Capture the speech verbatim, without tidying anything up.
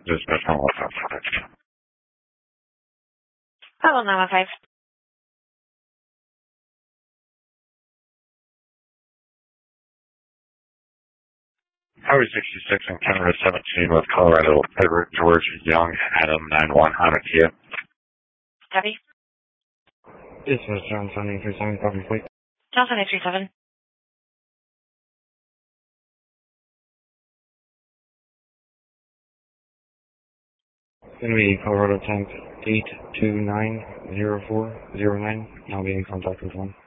Dispatch one one five five. Hello, nine one five. Highway sixty-six and County seventeen with Colorado, Edward George Young, Adam nine one Honda Kia. Copy. Dispatch Johnson eight three seven, copy please. Johnson eight three seven. Gonna be Colorado tank eight two nine zero four zero nine. I'll be in contact with one.